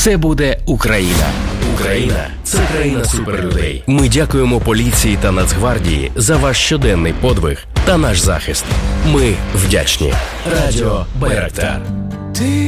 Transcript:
Все буде Україна. Україна – це країна суперлюдей. Ми дякуємо поліції та Нацгвардії за ваш щоденний подвиг та наш захист. Ми вдячні. Радіо Байрактар.